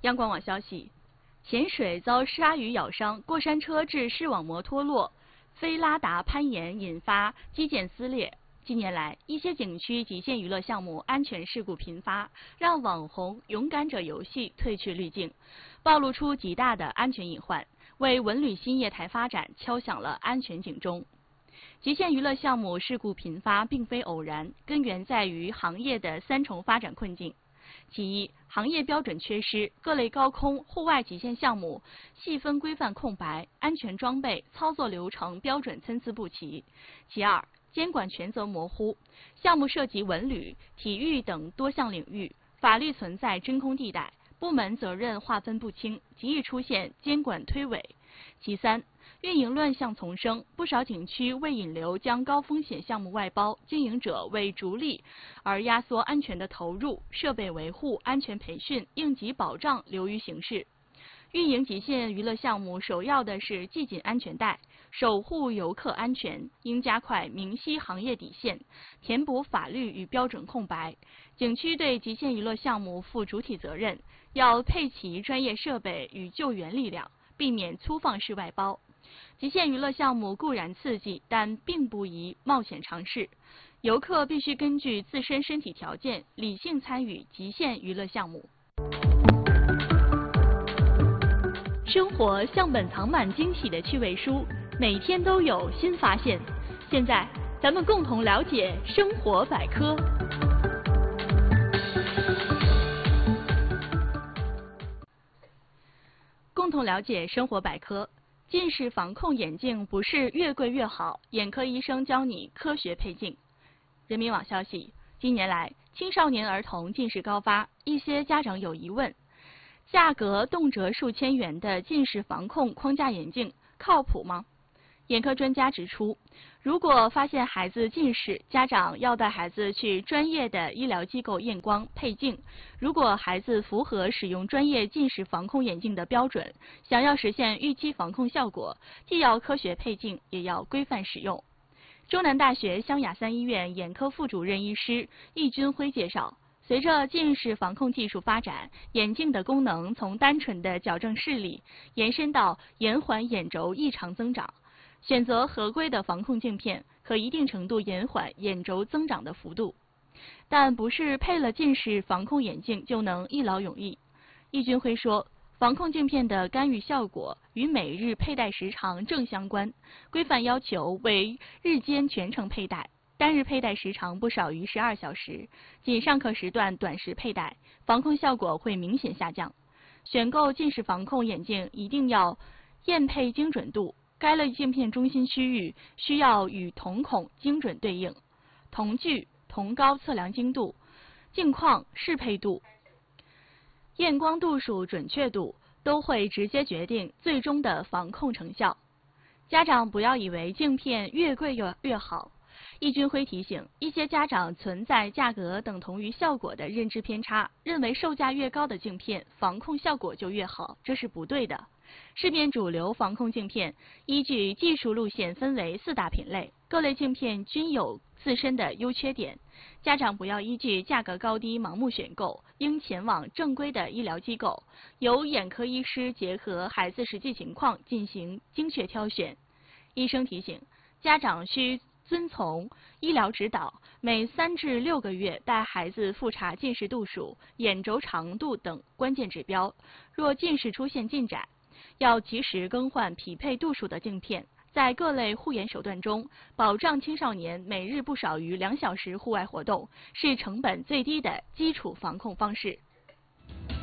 央广网消息，潜水遭鲨鱼咬伤，过山车致视网膜脱落，飞拉达攀岩引发机件撕裂。近年来，一些景区极限娱乐项目安全事故频发，让网红勇敢者游戏褪去滤镜，暴露出极大的安全隐患，为文旅新业态发展敲响了安全警钟。极限娱乐项目事故频发并非偶然，根源在于行业的3重发展困境。其一，行业标准缺失，各类高空、户外极限项目细分规范空白，安全装备、操作流程标准参差不齐。其二，监管权责模糊，项目涉及文旅、体育等多项领域，法律存在真空地带，部门责任划分不清，极易出现监管推诿。其三，运营乱象丛生，不少景区为引流将高风险项目外包，经营者为逐利而压缩安全的投入，设备维护、安全培训、应急保障流于形式。运营极限娱乐项目首要的是系紧安全带，守护游客安全，应加快明晰行业底线，填补法律与标准空白。景区对极限娱乐项目负主体责任，要配齐专业设备与救援力量，避免粗放式外包。极限娱乐项目固然刺激，但并不宜冒险尝试。游客必须根据自身身体条件，理性参与极限娱乐项目。生活像本藏满惊喜的趣味书，每天都有新发现。现在，咱们共同了解生活百科。共同了解生活百科。近视防控眼镜不是越贵越好，眼科医生教你科学配镜。人民网消息，近年来青少年儿童近视高发，一些家长有疑问：价格动辄数千元的近视防控框架眼镜靠谱吗？眼科专家指出，如果发现孩子近视，家长要带孩子去专业的医疗机构验光配镜。如果孩子符合使用专业近视防控眼镜的标准，想要实现预期防控效果，既要科学配镜，也要规范使用。中南大学湘雅3医院眼科副主任医师易军辉介绍，随着近视防控技术发展，眼镜的功能从单纯的矫正视力延伸到延缓眼轴异常增长。选择合规的防控镜片，可一定程度延缓眼轴增长的幅度，但不是配了近视防控眼镜就能一劳永逸。易军辉说，防控镜片的干预效果与每日佩戴时长正相关，规范要求为日间全程佩戴，单日佩戴时长不少于12小时，仅上课时段短时佩戴，防控效果会明显下降。选购近视防控眼镜一定要验配精准度，该类镜片中心区域需要与瞳孔精准对应，瞳距、瞳高测量精度、镜框适配度、验光度数准确度都会直接决定最终的防控成效。家长不要以为镜片越贵越好。易军辉提醒，一些家长存在价格等同于效果的认知偏差，认为售价越高的镜片防控效果就越好，这是不对的。市面主流防控镜片依据技术路线分为4大品类，各类镜片均有自身的优缺点。家长不要依据价格高低盲目选购，应前往正规的医疗机构，由眼科医师结合孩子实际情况进行精确挑选。医生提醒，家长需遵从医疗指导，每3至6个月带孩子复查近视度数、眼轴长度等关键指标。若近视出现进展，要及时更换匹配度数的镜片。在各类护眼手段中，保障青少年每日不少于2小时户外活动，是成本最低的基础防控方式。